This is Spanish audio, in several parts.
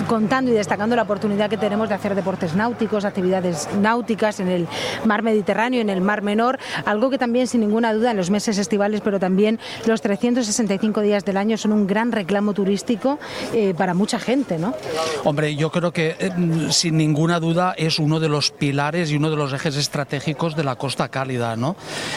contando y destacando la oportunidad que tenemos de hacer deportes náuticos, actividades náuticas en el mar Mediterráneo, en el mar Menor, algo que también sin ninguna duda en los meses estivales, pero también los 365 días del año son un gran reclamo turístico para mucha gente, ¿no? Hombre, yo creo que sin ninguna duda es uno de los pilares y uno de los ejes estratégicos de la Costa Cálida, ¿no?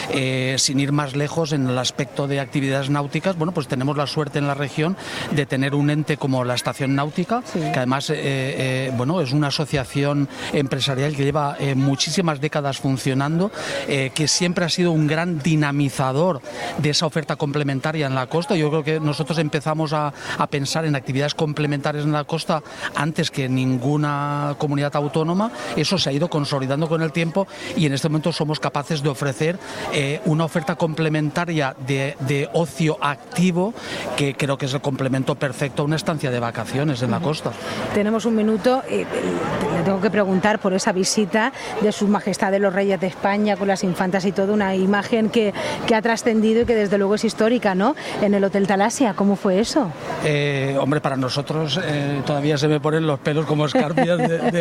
Sin ir más lejos en el aspecto de actividades náuticas, bueno, pues tenemos la suerte en la región de tener un ente como la Estación Náutica, sí, que además bueno, es una asociación empresarial que lleva muchísimas décadas funcionando, que siempre ha sido un gran dinamizador de esa oferta complementaria en la costa. Yo creo que nosotros empezamos a pensar en actividades complementarias en la costa antes que ninguna comunidad autónoma. Eso se ha ido consolidando con el tiempo y en este momento somos capaces de ofrecer una oferta complementaria de ocio activo que creo que es el complemento perfecto a una estancia de vacaciones en la costa. Tenemos un minuto, le tengo que preguntar por esa visita de Sus Majestades los Reyes de España con las infantas y todo, una imagen que ha trascendido y que desde luego es histórica, ¿no? En el Hotel Talasia, ¿cómo fue eso? Hombre, para nosotros todavía se me ponen los pelos como escarpias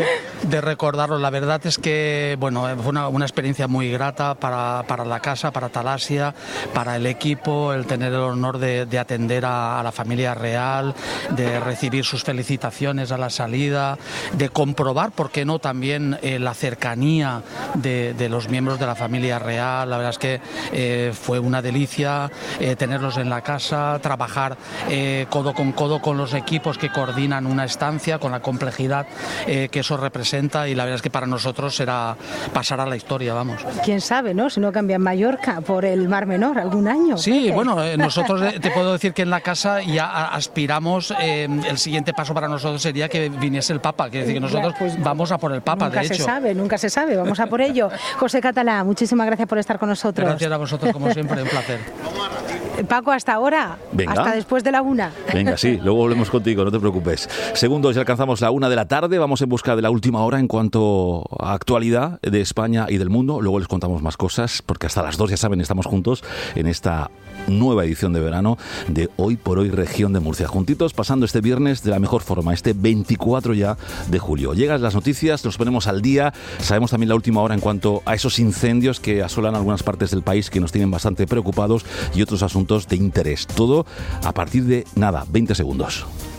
de recordarlo. La verdad es que, bueno, fue una experiencia muy grata para la casa, para Talasia, para el equipo, el tener el honor de atender a la familia real, de recibir sus felicitaciones a la salida, de comprobar, ¿por qué no?, también la cercanía de los miembros de la familia real. La verdad es que fue una delicia tenerlos en la casa, trabajar codo con codo con los equipos que coordinan una estancia, con la complejidad que eso representa, y la verdad es que para nosotros será pasar a la historia, vamos. ¿Quién sabe, no? Si no cambia en Mallorca por el Mar Menor algún año. Sí, bueno, nosotros te puedo decir que en la casa ya aspiramos, el siguiente paso para nosotros sería que viniese el Papa, que decir que nosotros vamos a por el Papa, de hecho. Nunca se sabe, vamos a por ello. José Catalá, muchísimas gracias por estar con nosotros. Gracias a vosotros, como siempre, un placer. Paco, hasta ahora. Venga. Hasta después de la 1. Venga, sí, luego volvemos contigo, no te preocupes. Segundos, ya alcanzamos la 1 de la tarde, vamos en busca de la última hora en cuanto a actualidad de España y del mundo. Luego les contamos más cosas, porque hasta las 2, ya saben, estamos juntos en esta nueva edición de verano de Hoy por Hoy Región de Murcia. Juntitos, pasando este viernes de la mejor forma, este 24 ya de julio. Llegan las noticias, nos ponemos al día, sabemos también la última hora en cuanto a esos incendios que asolan algunas partes del país que nos tienen bastante preocupados y otros asuntos de interés. Todo a partir de, 20 segundos.